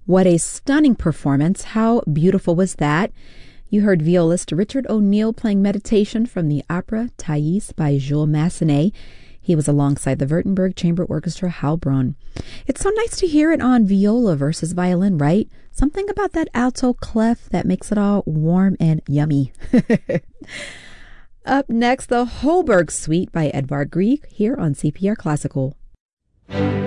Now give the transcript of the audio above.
What a stunning performance. How beautiful was that? You heard violist Richard O'Neill playing Meditation from the opera Thais by Jules Massenet. He was alongside the Württemberg Chamber Orchestra Heilbronn. It's so nice to hear it on viola versus violin, right? Something about that alto clef that makes it all warm and yummy. Up next, the Holberg Suite by Edvard Grieg here on CPR Classical.